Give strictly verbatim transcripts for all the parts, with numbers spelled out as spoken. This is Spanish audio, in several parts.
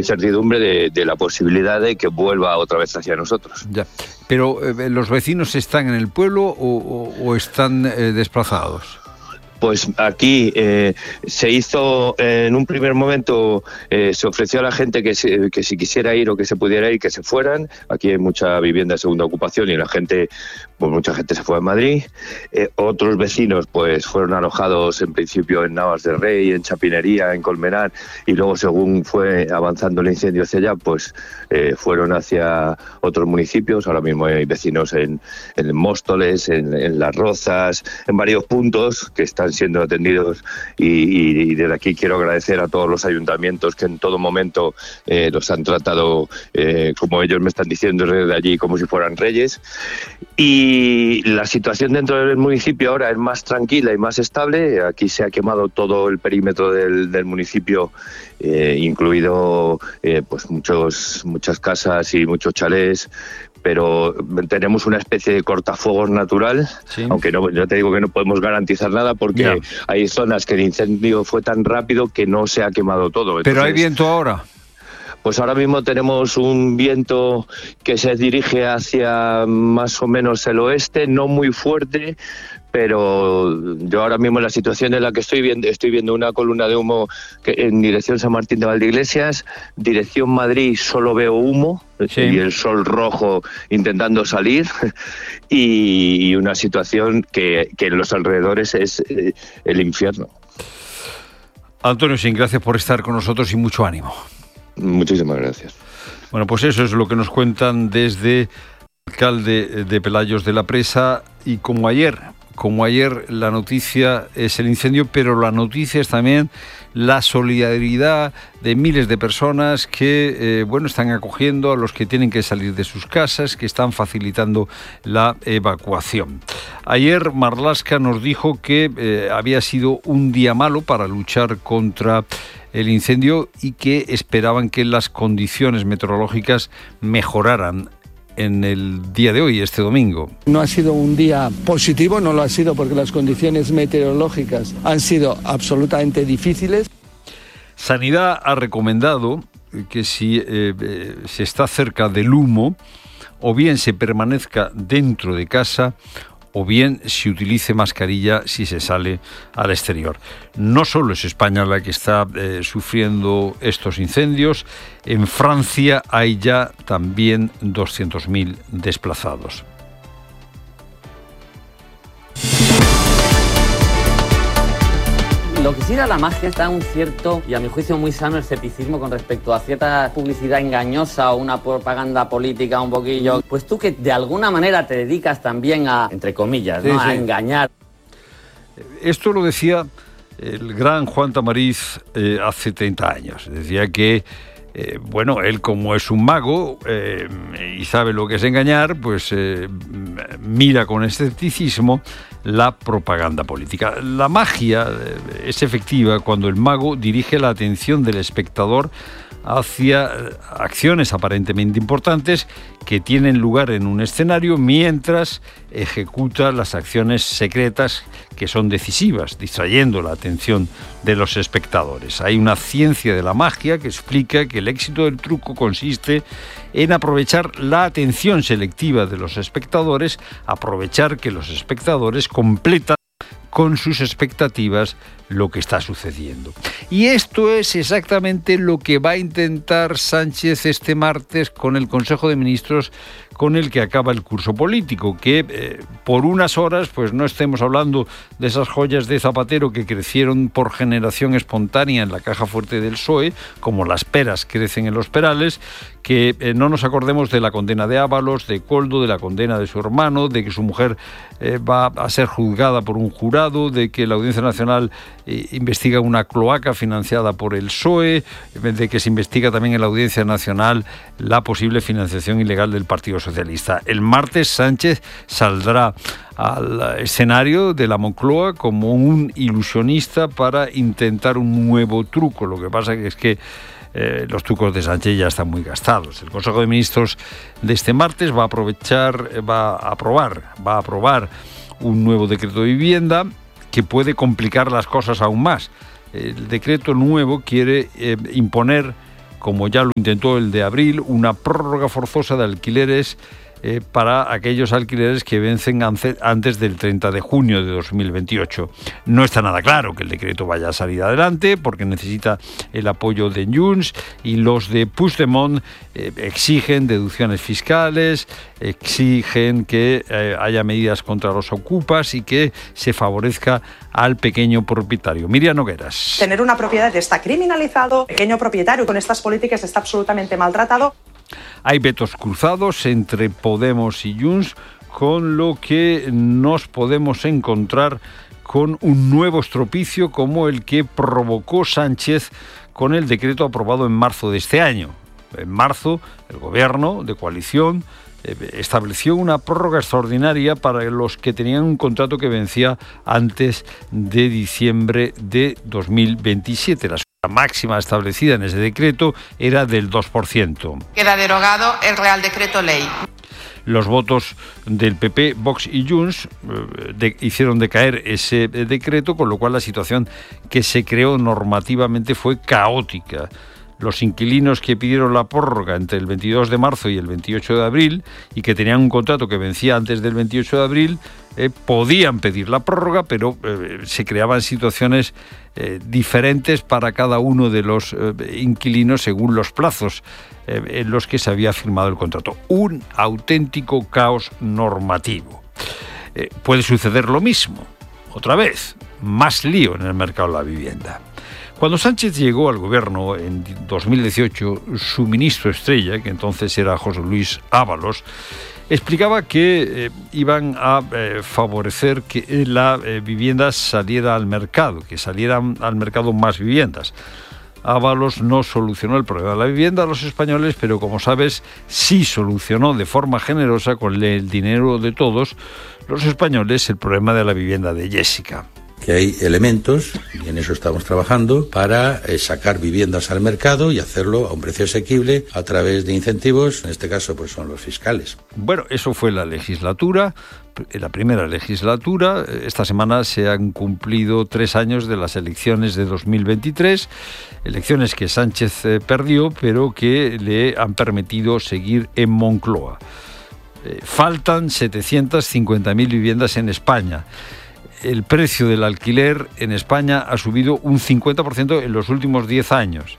incertidumbre de, de la posibilidad de que vuelva otra vez hacia nosotros. Ya. Pero eh, ¿los vecinos están en el pueblo o, o, o están eh, desplazados? Pues aquí eh, se hizo, eh, en un primer momento, eh, se ofreció a la gente que, se, que si quisiera ir o que se pudiera ir, que se fueran. Aquí hay mucha vivienda de segunda ocupación y la gente, pues mucha gente se fue a Madrid. Eh, otros vecinos pues fueron alojados en principio en Navas de Rey, en Chapinería, en Colmenar, y luego según fue avanzando el incendio hacia allá, pues eh, fueron hacia otros municipios. Ahora mismo hay vecinos en, en Móstoles, en, en Las Rozas, en varios puntos que están siendo atendidos y, y, y desde aquí quiero agradecer a todos los ayuntamientos que en todo momento eh, los han tratado eh, como ellos me están diciendo desde allí, como si fueran reyes. Y la situación dentro del municipio ahora es más tranquila y más estable. Aquí se ha quemado todo el perímetro del, del municipio, eh, incluido eh, pues muchos muchas casas y muchos chalés, pero tenemos una especie de cortafuegos natural, sí. Aunque no, yo te digo que no podemos garantizar nada porque yeah. hay zonas que el incendio fue tan rápido que no se ha quemado todo. Entonces, ¿pero hay viento ahora? Pues ahora mismo tenemos un viento que se dirige hacia más o menos el oeste, no muy fuerte, pero yo ahora mismo en la situación en la que estoy viendo, estoy viendo una columna de humo que en dirección San Martín de Valdeiglesias, dirección Madrid solo veo humo, sí. Y el sol rojo intentando salir, y, y una situación que, que en los alrededores es eh, el infierno. Antonio Sin, gracias por estar con nosotros y mucho ánimo. Muchísimas gracias. Bueno, pues eso es lo que nos cuentan desde el alcalde de Pelayos de la Presa. Y como ayer, como ayer la noticia es el incendio, pero la noticia es también la solidaridad de miles de personas que eh, bueno, están acogiendo a los que tienen que salir de sus casas, que están facilitando la evacuación. Ayer Marlaska nos dijo que eh, había sido un día malo para luchar contra el incendio y que esperaban que las condiciones meteorológicas mejoraran en el día de hoy, este domingo. No ha sido un día positivo, no lo ha sido porque las condiciones meteorológicas han sido absolutamente difíciles. Sanidad ha recomendado que si eh, eh, se está cerca del humo, o bien se permanezca dentro de casa, o bien se utilice mascarilla si se sale al exterior. No solo es España la que está eh, sufriendo estos incendios, en Francia hay ya también doscientos mil desplazados. Lo que sí da la magia está un cierto, y a mi juicio muy sano, escepticismo con respecto a cierta publicidad engañosa o una propaganda política un poquillo. Pues tú que de alguna manera te dedicas también a, entre comillas, ¿no? Sí, sí. A engañar. Esto lo decía el gran Juan Tamariz eh, hace treinta años. Decía que Eh, bueno, él como es un mago eh, y sabe lo que es engañar, pues eh, mira con escepticismo la propaganda política. La magia eh, es efectiva cuando el mago dirige la atención del espectador hacia acciones aparentemente importantes que tienen lugar en un escenario mientras ejecuta las acciones secretas que son decisivas, distrayendo la atención de los espectadores. Hay una ciencia de la magia que explica que el éxito del truco consiste en aprovechar la atención selectiva de los espectadores, aprovechar que los espectadores completan con sus expectativas lo que está sucediendo. Y esto es exactamente lo que va a intentar Sánchez este martes con el Consejo de Ministros con el que acaba el curso político, que eh, por unas horas pues no estemos hablando de esas joyas de Zapatero que crecieron por generación espontánea en la caja fuerte del P S O E, como las peras crecen en los perales, que eh, no nos acordemos de la condena de Ábalos, de Koldo, de la condena de su hermano, de que su mujer eh, va a ser juzgada por un jurado, de que la Audiencia Nacional eh, investiga una cloaca financiada por el P S O E, de que se investiga también en la Audiencia Nacional la posible financiación ilegal del Partido Socialista. El martes Sánchez saldrá al escenario de la Moncloa como un ilusionista para intentar un nuevo truco. Lo que pasa es que eh, los trucos de Sánchez ya están muy gastados. El Consejo de Ministros de este martes va a aprovechar, va a aprobar, va a aprobar un nuevo decreto de vivienda que puede complicar las cosas aún más. El decreto nuevo quiere eh, imponer como ya lo intentó el de abril, una prórroga forzosa de alquileres eh, para aquellos alquileres que vencen antes del treinta de junio de dos mil veintiocho. No está nada claro que el decreto vaya a salir adelante porque necesita el apoyo de Junts, y los de Puigdemont eh, exigen deducciones fiscales, exigen que eh, haya medidas contra los ocupas y que se favorezca al pequeño propietario. Miriam Nogueras. Tener una propiedad está criminalizado, el pequeño propietario con estas políticas está absolutamente maltratado. Hay vetos cruzados entre Podemos y Junts, con lo que nos podemos encontrar con un nuevo estropicio como el que provocó Sánchez con el decreto aprobado en marzo de este año. En marzo, el gobierno de coalición eh, estableció una prórroga extraordinaria para los que tenían un contrato que vencía antes de diciembre de dos mil veintisiete. La máxima establecida en ese decreto era del dos por ciento. Queda derogado el Real Decreto Ley. Los votos del P P, Vox y Junts eh, de, hicieron decaer ese eh, decreto, con lo cual la situación que se creó normativamente fue caótica. Los inquilinos que pidieron la prórroga entre el veintidós de marzo y el veintiocho de abril y que tenían un contrato que vencía antes del veintiocho de abril eh, podían pedir la prórroga, pero eh, se creaban situaciones eh, diferentes para cada uno de los eh, inquilinos según los plazos eh, en los que se había firmado el contrato. Un auténtico caos normativo. Eh, puede suceder lo mismo, otra vez, más lío en el mercado de la vivienda. Cuando Sánchez llegó al gobierno en dos mil dieciocho, su ministro estrella, que entonces era José Luis Ábalos, explicaba que eh, iban a eh, favorecer que la eh, vivienda saliera al mercado, que salieran al mercado más viviendas. Ábalos no solucionó el problema de la vivienda a los españoles, pero como sabes, sí solucionó de forma generosa, con el dinero de todos los españoles, el problema de la vivienda de Jessica. Que hay elementos, y en eso estamos trabajando, para eh, sacar viviendas al mercado y hacerlo a un precio asequible a través de incentivos, en este caso pues son los fiscales. Bueno, eso fue la legislatura, la primera legislatura. Esta semana se han cumplido tres años de las elecciones de dos mil veintitrés, elecciones que Sánchez eh, perdió, pero que le han permitido seguir en Moncloa. Eh, faltan setecientas cincuenta mil viviendas en España. El precio del alquiler en España ha subido un cincuenta por ciento en los últimos diez años.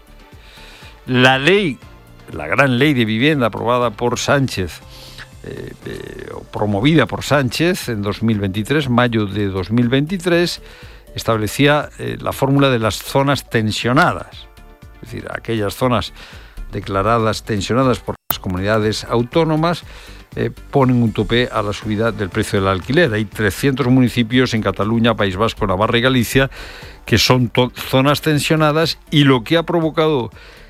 La ley, la gran ley de vivienda aprobada por Sánchez, eh, eh, promovida por Sánchez en dos mil veintitrés, mayo de dos mil veintitrés, establecía eh, la fórmula de las zonas tensionadas. Es decir, aquellas zonas declaradas tensionadas por las comunidades autónomas Eh, ponen un tope a la subida del precio del alquiler. Hay trescientos municipios en Cataluña, País Vasco, Navarra y Galicia que son to- zonas tensionadas, y lo que ha provocado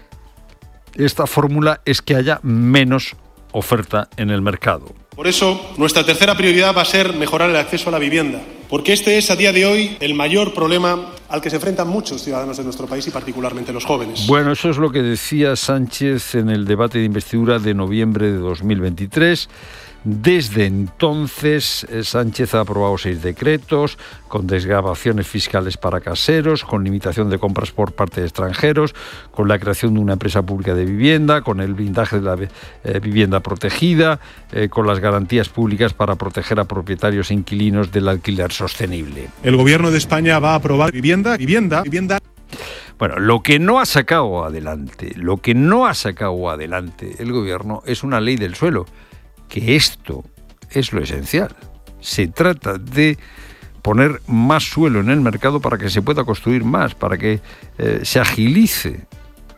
esta fórmula es que haya menos oferta en el mercado. Por eso, nuestra tercera prioridad va a ser mejorar el acceso a la vivienda, porque este es a día de hoy el mayor problema al que se enfrentan muchos ciudadanos de nuestro país y particularmente los jóvenes. Bueno, eso es lo que decía Sánchez en el debate de investidura de noviembre de dos mil veintitrés. Desde entonces, Sánchez ha aprobado seis decretos con desgravaciones fiscales para caseros, con limitación de compras por parte de extranjeros, con la creación de una empresa pública de vivienda, con el blindaje de la eh, vivienda protegida, eh, con las garantías públicas para proteger a propietarios e inquilinos del alquiler sostenible. El Gobierno de España va a aprobar vivienda, vivienda, vivienda. Bueno, lo que no ha sacado adelante, lo que no ha sacado adelante el Gobierno es una ley del suelo, que esto es lo esencial. Se trata de poner más suelo en el mercado para que se pueda construir más, para que eh, se agilice,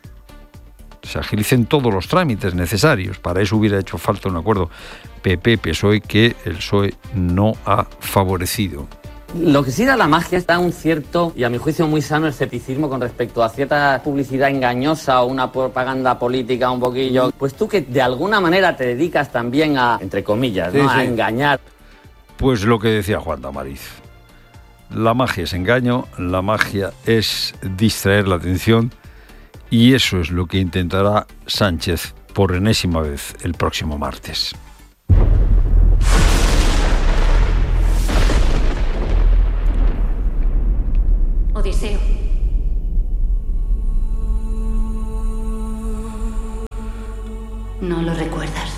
se agilicen todos los trámites necesarios. Para eso hubiera hecho falta un acuerdo P P P S O E que el P S O E no ha favorecido. Lo que sí da la magia está un cierto, y a mi juicio muy sano, escepticismo con respecto a cierta publicidad engañosa o una propaganda política un poquillo. Pues tú que de alguna manera te dedicas también a, entre comillas, ¿no? Sí, sí. A engañar. Pues lo que decía Juan Tamariz. La magia es engaño, la magia es distraer la atención, y eso es lo que intentará Sánchez por enésima vez el próximo martes. Odiseo. No lo recuerdas.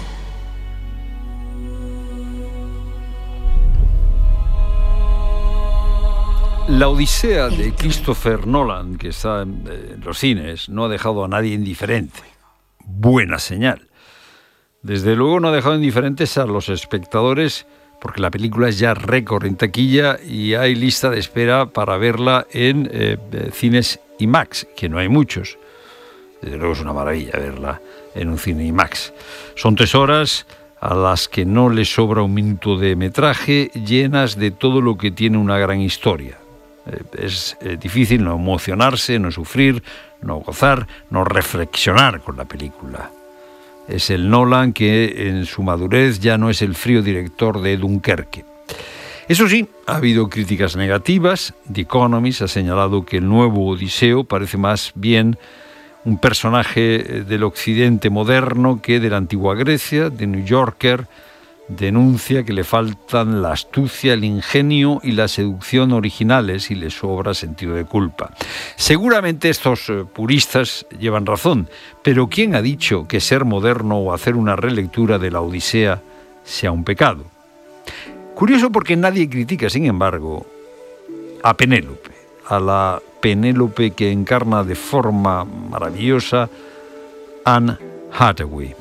La Odisea de Christopher Nolan, que está en los cines, no ha dejado a nadie indiferente. Buena señal. Desde luego no ha dejado indiferentes a los espectadores, porque la película es ya récord en taquilla y hay lista de espera para verla en eh, cines IMAX, que no hay muchos. Desde luego es una maravilla verla en un cine IMAX. Son tres horas a las que no le sobra un minuto de metraje, llenas de todo lo que tiene una gran historia. Es eh, difícil no emocionarse, no sufrir, no gozar, no reflexionar con la película. Es el Nolan que en su madurez ya no es el frío director de Dunkerque. Eso sí, ha habido críticas negativas. The Economist ha señalado que el nuevo Odiseo parece más bien un personaje del occidente moderno que de la antigua Grecia. The New Yorker denuncia que le faltan la astucia, el ingenio y la seducción originales y le sobra sentido de culpa. Seguramente estos puristas llevan razón, pero ¿quién ha dicho que ser moderno o hacer una relectura de la Odisea sea un pecado? Curioso porque nadie critica, sin embargo, a Penélope, a la Penélope que encarna de forma maravillosa Anne Hathaway.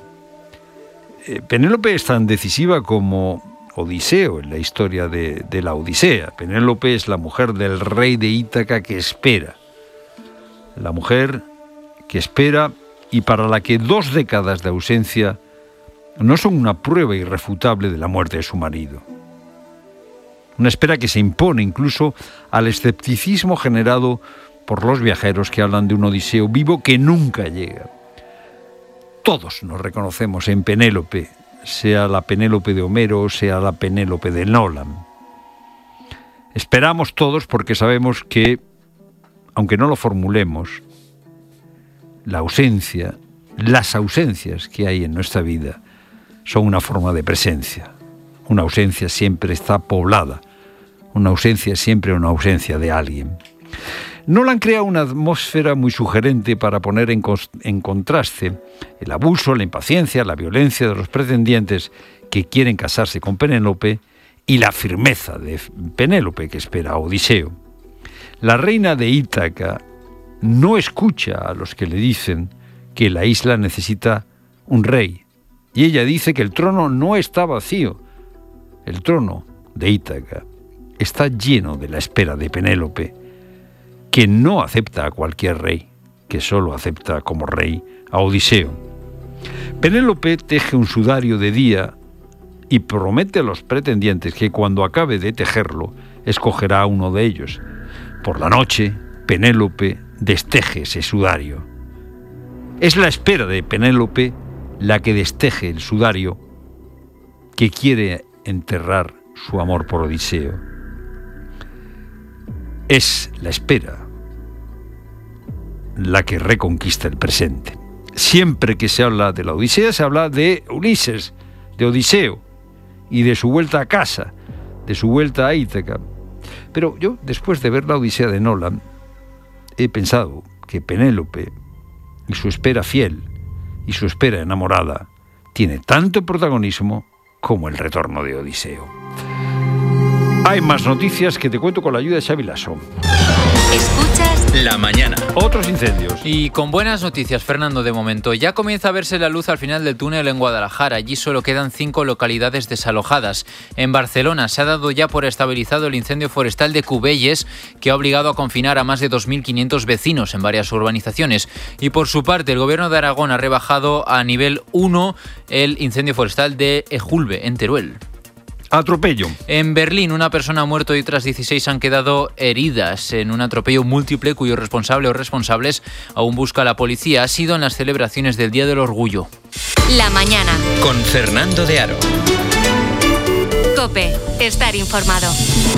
Penélope es tan decisiva como Odiseo en la historia de, de la Odisea. Penélope es la mujer del rey de Ítaca que espera. La mujer que espera y para la que dos décadas de ausencia no son una prueba irrefutable de la muerte de su marido. Una espera que se impone incluso al escepticismo generado por los viajeros que hablan de un Odiseo vivo que nunca llega. Todos nos reconocemos en Penélope, sea la Penélope de Homero, sea la Penélope de Nolan. Esperamos todos porque sabemos que, aunque no lo formulemos, la ausencia, las ausencias que hay en nuestra vida son una forma de presencia. Una ausencia siempre está poblada, una ausencia es siempre una ausencia de alguien. Nolan crea una atmósfera muy sugerente para poner en, en contraste el abuso, la impaciencia, la violencia de los pretendientes que quieren casarse con Penélope y la firmeza de Penélope que espera a Odiseo. La reina de Ítaca no escucha a los que le dicen que la isla necesita un rey y ella dice que el trono no está vacío. El trono de Ítaca está lleno de la espera de Penélope, que no acepta a cualquier rey, que solo acepta como rey a Odiseo. Penélope teje un sudario de día y promete a los pretendientes que cuando acabe de tejerlo, escogerá a uno de ellos. Por la noche, Penélope desteje ese sudario. Es la espera de Penélope la que desteje el sudario que quiere enterrar su amor por Odiseo. Es la espera la que reconquista el presente. Siempre que se habla de la Odisea, se habla de Ulises, de Odiseo y de su vuelta a casa, de su vuelta a Ítaca. Pero yo, después de ver la Odisea de Nolan, he pensado que Penélope y su espera fiel y su espera enamorada tiene tanto protagonismo como el retorno de Odiseo. Hay más noticias que te cuento con la ayuda de Xavi Lasso. Escuchas La Mañana. Otros incendios. Y con buenas noticias, Fernando, de momento. Ya comienza a verse la luz al final del túnel en Guadalajara. Allí solo quedan cinco localidades desalojadas. En Barcelona se ha dado ya por estabilizado el incendio forestal de Cubelles, que ha obligado a confinar a más de dos mil quinientos vecinos en varias urbanizaciones. Y por su parte, el Gobierno de Aragón ha rebajado a nivel uno el incendio forestal de Ejulbe, en Teruel. Atropello. En Berlín, una persona ha muerto y otras dieciséis han quedado heridas en un atropello múltiple cuyo responsable o responsables aún busca la policía. Ha sido en las celebraciones del Día del Orgullo. La Mañana. Con Fernando de Aro. COPE. Estar informado.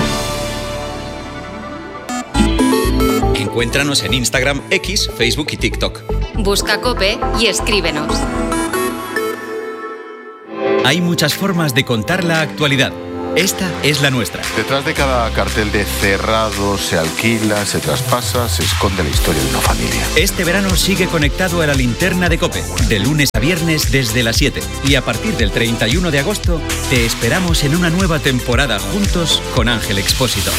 Encuéntranos en Instagram, X, Facebook y TikTok. Busca COPE y escríbenos. Hay muchas formas de contar la actualidad. Esta es la nuestra. Detrás de cada cartel de cerrado, se alquila, se traspasa, se esconde la historia de una familia. Este verano sigue conectado a la linterna de COPE, de lunes a viernes desde las siete. Y a partir del treinta y uno de agosto, te esperamos en una nueva temporada juntos con Ángel Expósito.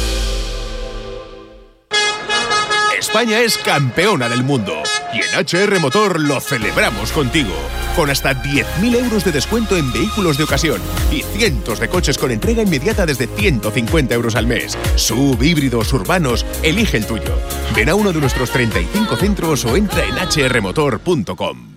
España es campeona del mundo y en H R Motor lo celebramos contigo. Con hasta diez mil euros de descuento en vehículos de ocasión y cientos de coches con entrega inmediata desde ciento cincuenta euros al mes. Sub, híbridos, urbanos, elige el tuyo. Ven a uno de nuestros treinta y cinco centros o entra en h r motor punto com.